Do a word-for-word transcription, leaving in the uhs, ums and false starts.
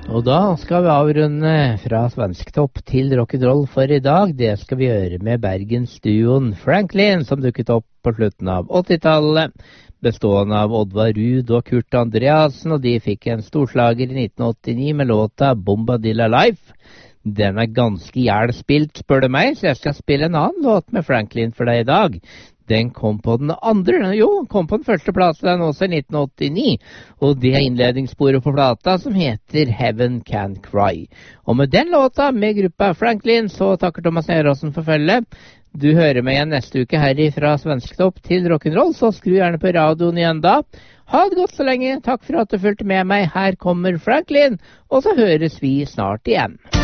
Og da skal vi avrunde fra svensktopp til rock'n'roll for i dag. Det skal vi gjøre med Bergensduoen Franklin, som dukket opp på slutten av åttitallet, bestående av Oddvar Ruud og Kurt Andreasen, og de fikk en storslager i nitten åttini med låta Bombadilla Life. Den er ganske jævlspilt, spør du meg, så jeg skal spille en annen låt med Franklin for deg i dag. Den kom på den andre, jo, kom på den første plass den også i nitten åttini, og det er innledningssporet på plata som heter Heaven Can Cry. Og med den låta, med gruppa Franklin, så takker Thomas Neråsen for følge. Du hører meg igjen neste uke her fra Svensktopp til rock'n'roll, så skru gjerne på radioen igjen da. Ha det godt så lenge, takk for at du fulgte med meg, her kommer Franklin, og så høres vi snart igjen.